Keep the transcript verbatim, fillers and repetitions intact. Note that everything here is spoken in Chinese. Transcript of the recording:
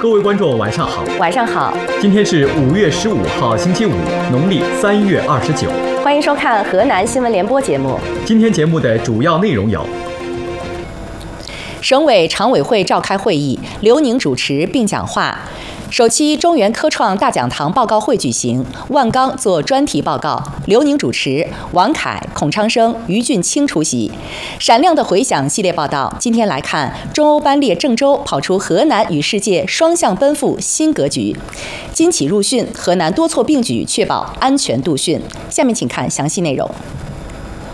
各位观众，晚上好。 晚上好。 今天是五月十五号，星期五，农历三月二十九。 欢迎收看河南新闻联播节目。 今天节目的主要内容有： 省委常委会召开会议，刘宁主持并讲话。首期中原科创大讲堂报告会举行，万钢做专题报告，刘宁主持，王凯、孔昌生、于俊清出席。闪亮的回响系列报道，今天来看中欧班列郑州跑出河南与世界双向奔赴新格局。金起入汛，河南多措并举确保安全度汛。下面请看详细内容。